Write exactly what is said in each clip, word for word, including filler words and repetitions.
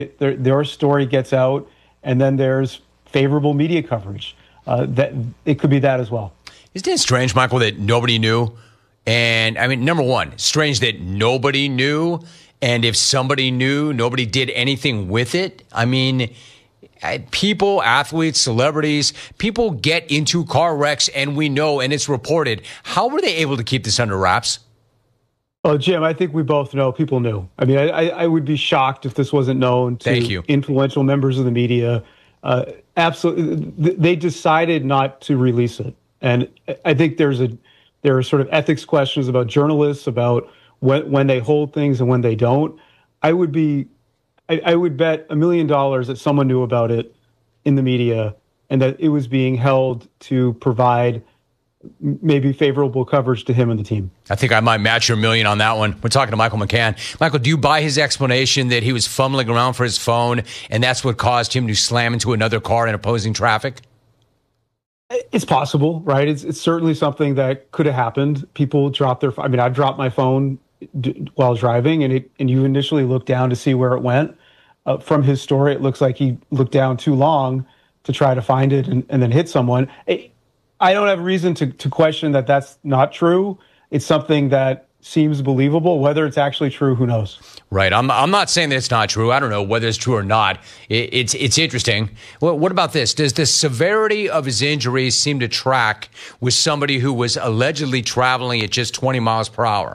their, their story gets out, and then there's favorable media coverage. Uh, that it could be that as well. Isn't it strange, Michael, that nobody knew? And I mean, number one, strange that nobody knew. And if somebody knew, nobody did anything with it. I mean, people, athletes, celebrities, people get into car wrecks, and we know, and it's reported. How were they able to keep this under wraps? Well, Jim, I think we both know people knew. I mean, I, I would be shocked if this wasn't known to Thank you. influential members of the media. Uh, absolutely, they decided not to release it, and I think there's a there are sort of ethics questions about journalists about when when they hold things and when they don't. I would be, I, I would bet a million dollars that someone knew about it in the media and that it was being held to provide maybe favorable coverage to him and the team. I think I might match your million on that one. We're talking to Michael McCann. Michael, do you buy his explanation that he was fumbling around for his phone and that's what caused him to slam into another car in opposing traffic? It's possible, right? It's it's certainly something that could have happened. People drop their, I mean, I've dropped my phone d- while driving, and it and you initially look down to see where it went. Uh, from his story, it looks like he looked down too long to try to find it and, and then hit someone. It, I don't have reason to, to question that that's not true. It's something that seems believable. Whether it's actually true, who knows? Right. I'm I'm not saying that it's not true. I don't know whether it's true or not. It, it's it's interesting. Well, what about this? Does the severity of his injuries seem to track with somebody who was allegedly traveling at just twenty miles per hour?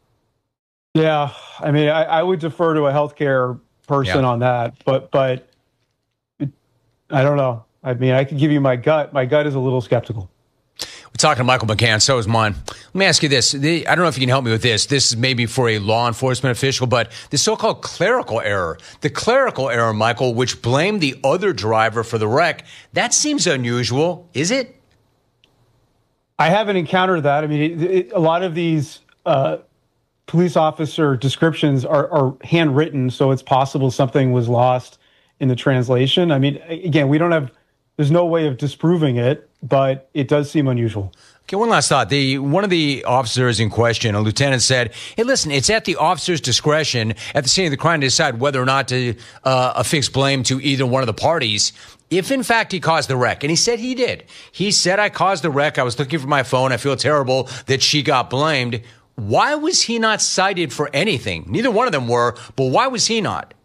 Yeah. I mean, I, I would defer to a healthcare person yeah. on that, but but it, I don't know. I mean, I could give you my gut. My gut is a little skeptical. We're talking to Michael McCann, so is mine. Let me ask you this. The, I don't know if you can help me with this. This is maybe for a law enforcement official, but the so-called clerical error. The clerical error, Michael, which blamed the other driver for the wreck, that seems unusual, is it? I haven't encountered that. I mean, it, it, a lot of these uh, police officer descriptions are, are handwritten, so it's possible something was lost in the translation. I mean, again, we don't have, there's no way of disproving it, but it does seem unusual. Okay, one last thought. The one of the officers in question, a lieutenant, said, hey, listen, it's at the officer's discretion at the scene of the crime to decide whether or not to uh, affix blame to either one of the parties if, in fact, he caused the wreck. And he said he did. He said, I caused the wreck. I was looking for my phone. I feel terrible that she got blamed. Why was he not cited for anything? Neither one of them were, but why was he not?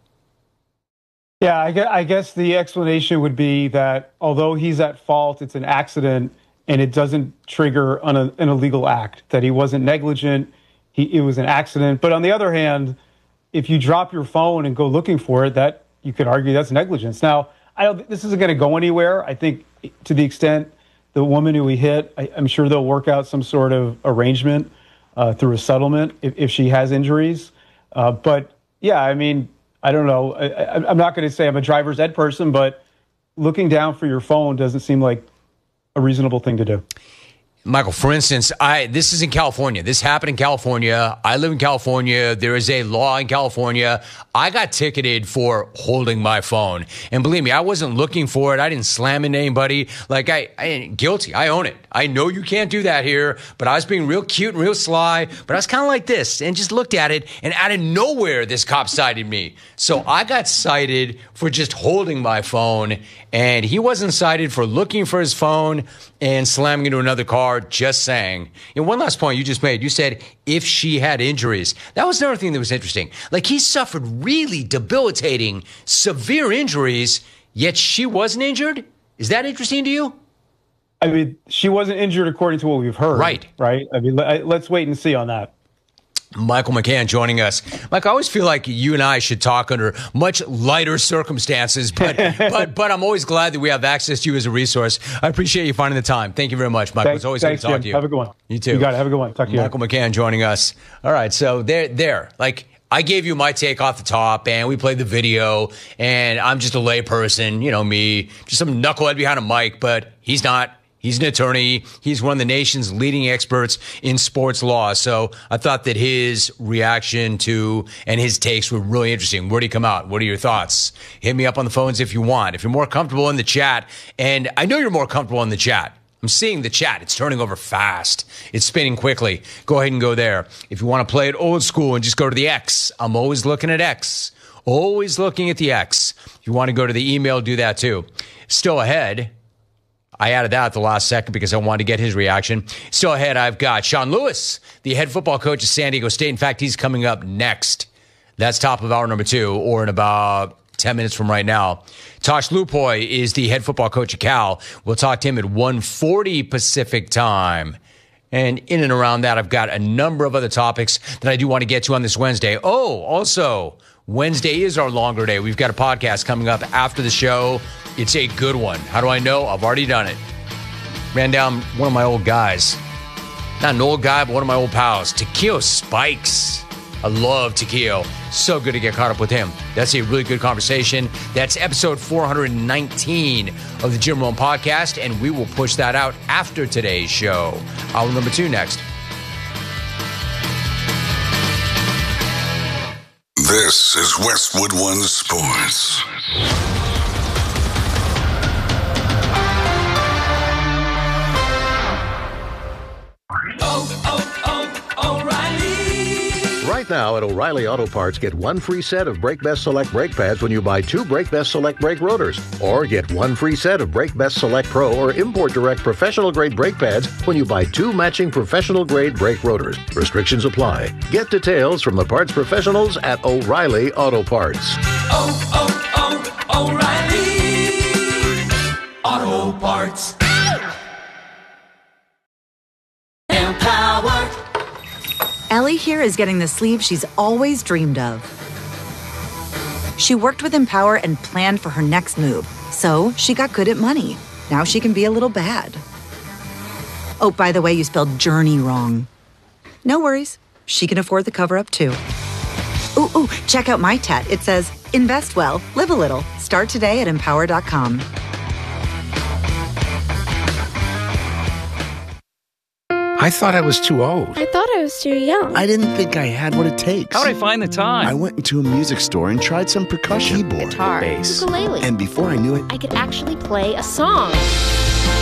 Yeah, I guess, I guess the explanation would be that although he's at fault, it's an accident and it doesn't trigger an, an illegal act, that he wasn't negligent, he, it was an accident. But on the other hand, if you drop your phone and go looking for it, that you could argue that's negligence. Now, I don't, this isn't going to go anywhere. I think to the extent the woman who he hit, I, I'm sure they'll work out some sort of arrangement uh, through a settlement if, if she has injuries. Uh, but yeah, I mean, I don't know. I, I'm not going to say I'm a driver's ed person, but looking down for your phone doesn't seem like a reasonable thing to do. Michael, for instance, I this is in California. This happened in California. I live in California. There is a law in California. I got ticketed for holding my phone. And believe me, I wasn't looking for it. I didn't slam into anybody. Like, I, I ain't guilty. I own it. I know you can't do that here, but I was being real cute and real sly. But I was kind of like this and just looked at it. And out of nowhere, this cop cited me. So I got cited for just holding my phone. And he wasn't cited for looking for his phone and slamming into another car, just saying. And one last point you just made, you said if she had injuries. That was another thing that was interesting. Like, he suffered really debilitating, severe injuries, yet she wasn't injured? Is that interesting to you? I mean, she wasn't injured according to what we've heard. Right. Right? I mean, let's wait and see on that. Michael McCann joining us. Mike, I always feel like you and I should talk under much lighter circumstances, but but but I'm always glad that we have access to you as a resource. I appreciate you finding the time. Thank you very much, Michael. Thanks, it's always thanks, good to talk Jim. to you. Have a good one. You too. You got it. Have a good one. Talk to you. Michael McCann joining us. All right, so there, there, like, I gave you my take off the top, and we played the video, and I'm just a lay person, you know me, just some knucklehead behind a mic, but he's not. He's an attorney. He's one of the nation's leading experts in sports law. So I thought that his reaction to and his takes were really interesting. Where'd he come out? What are your thoughts? Hit me up on the phones if you want. If you're more comfortable in the chat, and I know you're more comfortable in the chat. I'm seeing the chat. It's turning over fast. It's spinning quickly. Go ahead and go there. If you want to play it old school and just go to the X, I'm always looking at X. Always looking at the X. If you want to go to the email, do that too. Still ahead, I added that at the last second because I wanted to get his reaction. Still ahead, I've got Sean Lewis, the head football coach of San Diego State. In fact, he's coming up next. That's top of hour number two, or in about ten minutes from right now. Tosh Lupoy is the head football coach of Cal. We'll talk to him at one forty Pacific time. And in and around that, I've got a number of other topics that I do want to get to on this Wednesday. Oh, also, Wednesday is our longer day. We've got a podcast coming up after the show. It's a good one. How do I know? I've already done it. Ran down one of my old guys. Not an old guy, but one of my old pals. Takeo Spikes. I love Takeo. So good to get caught up with him. That's a really good conversation. That's episode four nineteen of the Jim Rome Podcast, and we will push that out after today's show. Hour number two next. This is Westwood One Sports. Right now at O'Reilly Auto Parts, get one free set of Brake Best Select brake pads when you buy two Brake Best Select brake rotors. Or get one free set of Brake Best Select Pro or Import Direct professional grade brake pads when you buy two matching professional grade brake rotors. Restrictions apply. Get details from the parts professionals at O'Reilly Auto Parts. Oh, oh, oh, O'Reilly Auto Parts. Empowered. Ellie here is getting the sleeve she's always dreamed of. She worked with Empower and planned for her next move, so she got good at money. Now she can be a little bad. Oh, by the way, you spelled journey wrong. No worries. She can afford the cover-up, too. Ooh, ooh, check out my tat. It says, invest well, live a little. Start today at empower dot com. I thought I was too old. I thought I was too young. I didn't think I had what it takes. How'd I find the time? I went into a music store and tried some percussion, keyboard, guitar, bass. ukulele. And before I knew it, I could actually play a song.